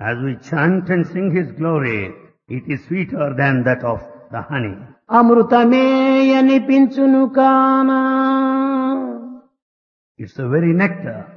As we chant and sing His glory, it is sweeter than that of the honey. అమృతమే అనిపించును కానా It's the very nectar